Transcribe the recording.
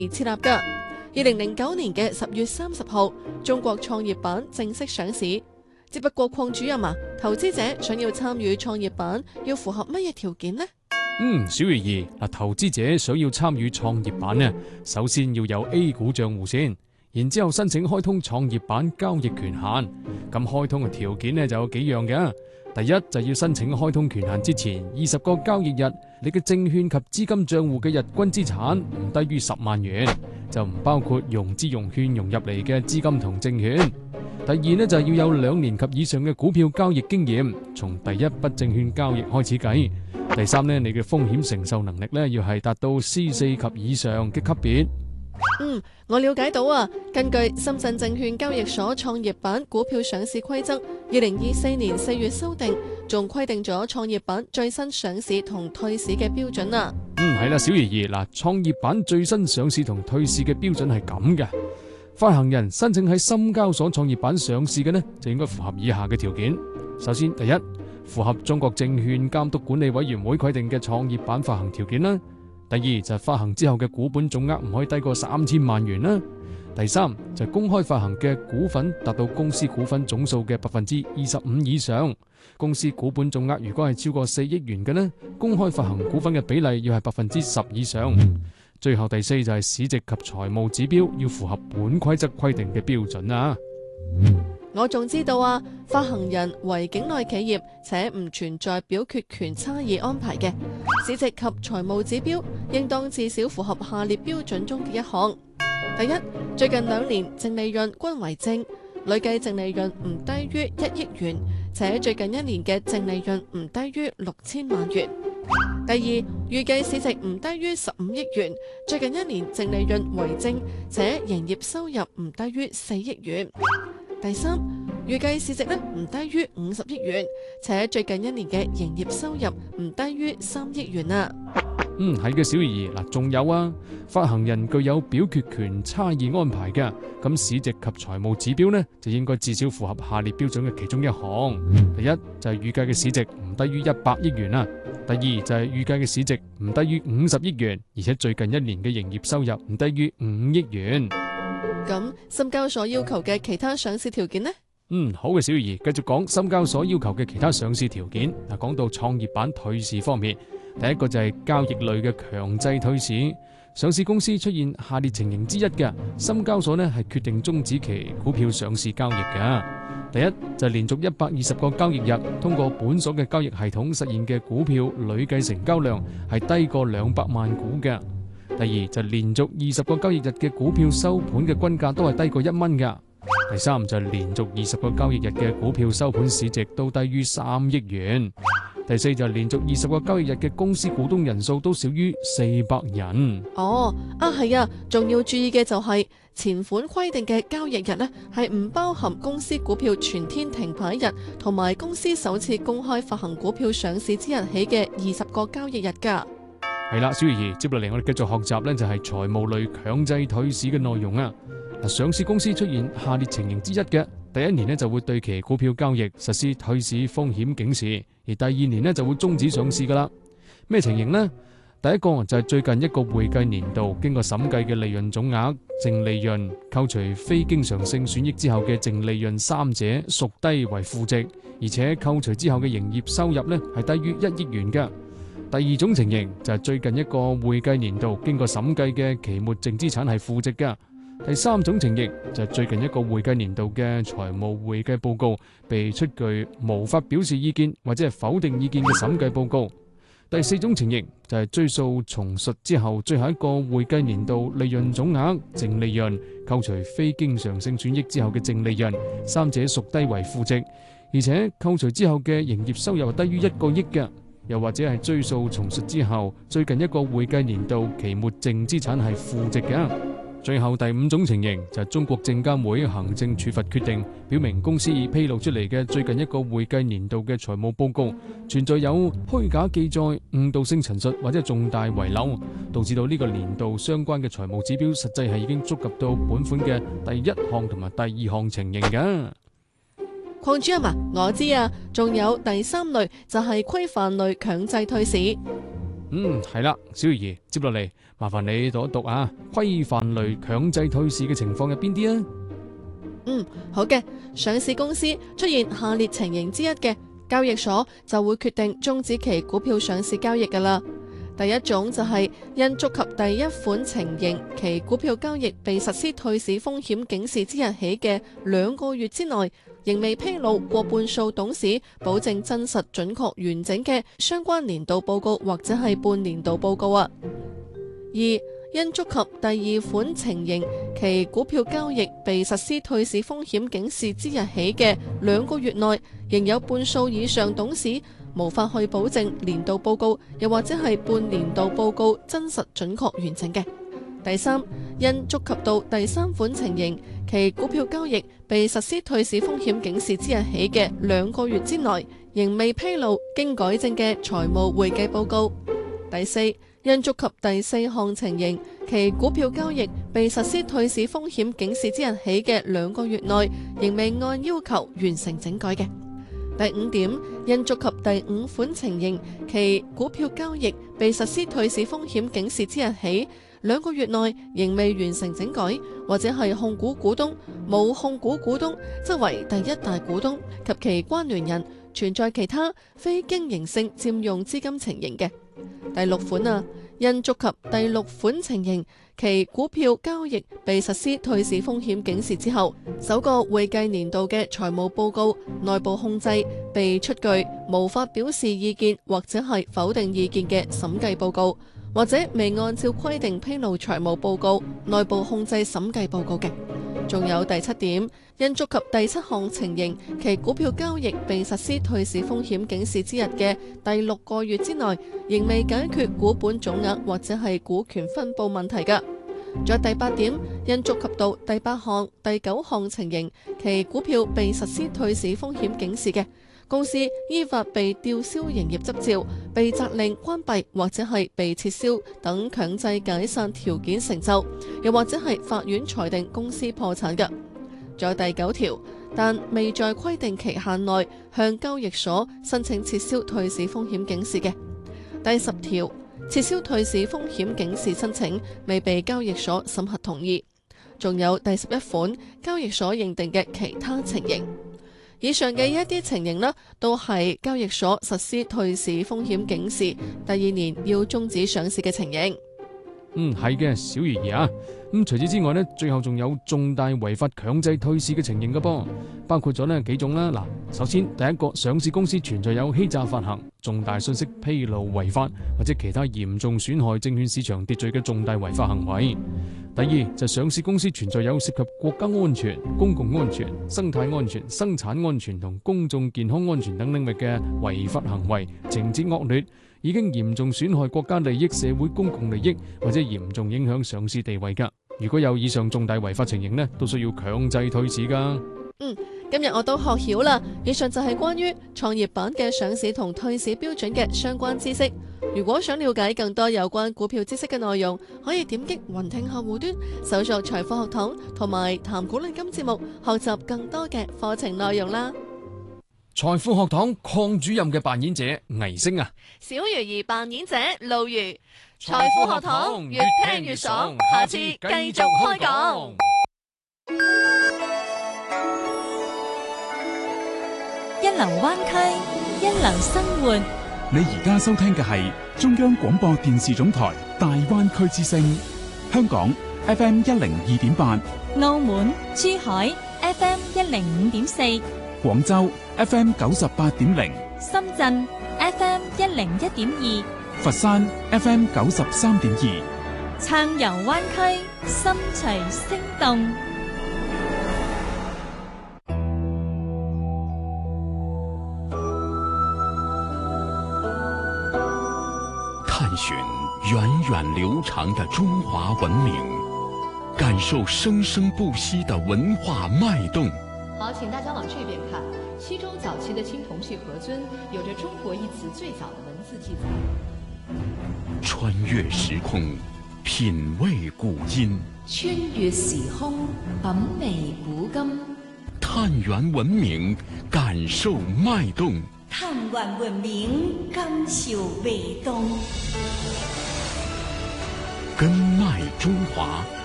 設立㗎。2009年嘅10月30號，中國創業板正式上市。只不過鄺主任啊，投資者想要參與創業板，要符合乜嘢條件呢？ 小魚兒嗱，投資者想要參與創業板呢，首先要有 A 股賬戶先，然之後申請開通創業板交易權限。咁開通嘅條件呢就有幾樣嘅。第一就要申請開通權限之前20個交易日，你嘅證券及資金賬戶嘅日均資產唔低於10萬元，就唔包括融資融券融入嚟嘅資金同證券。第二呢就係要有2年及以上嘅股票交易經驗，從第一筆證券交易開始計。第三呢，你嘅風險承受能力呢要係達到 C4 及以上嘅級別。 我了解到啊，根據深圳證券交易所創業板股票上市規則，2024年4月修訂，仲規定咗創業板最新上市同退市嘅標準啊。 係啦，小爺爺嗱，創業板最新上市同退市嘅標準係咁嘅。發行人申請喺深交所創業板上市嘅呢，就應該符合以下嘅條件。首先，第一，符合中國證券監督管理委員會規定嘅創業板發行條件啦。第二就係發行之後嘅股本總額唔可以低過3000萬元啦。第三就係公開發行嘅股份達到公司股份總數嘅25%以上。公司股本總額如果係超過4億元嘅呢，公開發行股份嘅比例要係10%以上。最後第四就係市值及財務指標要符合本規則規定嘅標準啊。 我仲知道啊，發行人為境內企業且唔存在表決權差異安排嘅，市值及財務指標應當至少符合下列標準中嘅一項。第一，最近2年淨利潤均為正，累計淨利潤唔低於1億元，且最近1年嘅淨利潤唔低於6000萬元。第二，預計市值唔低於15億元，最近1年淨利潤為正，且營業收入唔低於4億元。第三，預計市值唔低於50億元，且最近1年嘅營業收入唔低於3億元啊。 係嘅，小兒嗱，仲有啊，發行人具有表決權差異安排嘅，咁市值及財務指標呢，就應該至少符合下列標準嘅其中一項。第一就係預計嘅市值唔低於100億元啦。第二就係預計嘅市值唔低於50億元，而且最近1年嘅營業收入唔低於5億元。 咁深交所要求嘅其他上市條件呢？ 好嘅，小兒繼續講深交所要求嘅其他上市條件。嗱，講到創業板退市方面，第一個就係交易類嘅強制退市。上市公司出現下列情形之一嘅，深交所呢係決定終止其股票上市交易嘅。第一就係連續120個交易日通過本所嘅交易系統實現嘅股票累計成交量係低過200萬股嘅。第二就係連續20個交易日嘅股票收盤嘅均價都係低過1蚊嘅。第三就係連續20個交易日嘅股票收盤市值都低於3億元。第四就係連續20個交易日嘅公司股東人數都少於400人。 係啊，仲要注意嘅就係前款規定嘅交易日呢，係唔包含公司股票全天停牌日同埋公司首次公開發行股票上市之日起嘅20個交易日噶。 係啦，小魚兒，接落嚟我哋繼續學習呢，就係財務類強制退市嘅內容啊。上市公司出現下列情形之一嘅，第一年呢就會對其股票交易實施退市風險警示，而第二年呢就會終止上市噶啦。咩情形呢？第一個就係最近一個會計年度經過審計嘅利潤總額、淨利潤扣除非經常性損益之後嘅淨利潤三者屬低為負值，而且扣除之後嘅營業收入呢係低於1億元嘅。第二種情形就係最近一個會計年度經過審計嘅期末淨資產係負值嘅。第三種情形就係最近一個會計年度嘅財務會計報告被出具無法表示意見或者係否定意見嘅審計報告。第四種情形就係追溯重述之後最後一個會計年度利潤總額、淨利潤扣除非經常性損益之後嘅淨利潤三者屬低為負值，而且扣除之後嘅營業收入低於1個億嘅。又或者係追溯重述之後最近一個會計年度期末淨資產係負值嘅。最後第五種情形就係中國證監會行政處罰決定，表明公司已披露出嚟嘅最近一個會計年度嘅財務報告存在有虛假記載、誤導性陳述或者重大遺漏，導致到呢個年度相關嘅財務指標實際係已經觸及到本款嘅第一項同埋第二項情形㗎。 鄺主任我知啊，仲有第三類就係規範類強制退市。 係啦，小魚兒，接落嚟麻煩你讀一讀啊，規範類強制退市嘅情況有邊啲啊？ 好嘅，上市公司出現下列情形之一嘅，交易所就會決定終止其股票上市交易㗎啦。第一種就係因觸及第一款情形，其股票交易被實施退市風險警示之日起嘅2個月之內，仍未披露過半數董事保證真實準確完整嘅相關年度報告或者係半年度報告啊。二、因觸及第二款情形，其股票交易被實施退市風險警示之日起嘅2個月內，仍有半數以上董事無法去保證年度報告又或者係半年度報告真實準確完整嘅。第三，因觸及到第三款情形，其股票交易被實施退市風險警示之日起嘅2個月之內，仍未披露經改正嘅財務會計報告。第四，因觸及第四項情形，其股票交易被實施退市風險警示之日起嘅2個月內，仍未按要求完成整改嘅。第五點，因觸及第五款情形，其股票交易被實施退市風險警示之日起2個月內，仍未完成整改，或者係控股股東、冇控股股東，即為第一大股東及其關聯人存在其他非經營性佔用資金情形嘅。第六款因觸及第六款情形，其股票交易被實施退市風險警示之後，首個會計年度嘅財務報告內部控制被出具無法表示意見或者係否定意見嘅審計報告，或者未按照規定披露財務報告內部控制審計報告嘅。仲有第七點，因觸及第七項情形，其股票交易被實施退市風險警示之日嘅第6個月之內，仍未解決股本總額或者係股權分佈問題㗎。仲有第八點，因觸及到第8項、第9項情形，其股票被實施退市風險警示嘅公司，依法被吊銷營業執照、被責令關閉或者係被撤銷等強制解散條件成就，又或者係法院裁定公司破產嘅。仲有第9條，但未在規定期限內向交易所申請撤銷退市風險警示嘅。第10條，撤銷退市風險警示申請未被交易所審核同意。仲有第11款，交易所認定嘅其他情形。以上嘅一啲情形呢，都係交易所實施退市風險警示第2年要終止上市嘅情形。 係嘅，小魚兒啊。除此之外呢，最後仲有重大違法強制退市嘅情形嘅噃，包括咗呢幾種啦。嗱，首先第一個，上市公司存在有欺詐發行、重大信息披露違法或者其他嚴重損害證券市場秩序嘅重大違法行為。第二就上市公司存在有涉及國家安全、公共安全、生態安全、生產安全同公眾健康安全等領域嘅違法行為，情節惡劣，已經嚴重損害國家利益、社會公共利益或者嚴重影響上市地位㗎。如果有以上重大違法情形呢，都需要強制退市㗎。 今日我都學曉啦。以上就係關於創業板嘅上市同退市標準嘅相關知識。如果想了解更多有關股票知識嘅內容，可以點擊雲聽客戶端搜索財富學堂同埋談股論金節目，學習更多嘅課程內容啦。 財富學堂鄺主任嘅扮演者倪星啊， 小魚兒扮演者路如。財富學堂越聽越爽，下次繼續開講。 一流灣區，一流生活。 你而家收聽嘅係中央廣播電視總台大灣區之聲，香港 FM 102.8， 澳門、珠海 FM 105.4， 廣州 FM 98.0， 深圳 FM 101.2， 佛山 FM 93.2。 暢遊灣區，心隨聲動。 探尋源遠流長的中華文明，感受生生不息的文化脈動。 好，請大家往這邊看，西周早期的青銅器盒尊有着中國一詞最早的文字記載。 穿越時空，品味古今； 穿越時空，品味古今。 探源文明，感受脈動。 探源文明，感受味道。 根脉中华。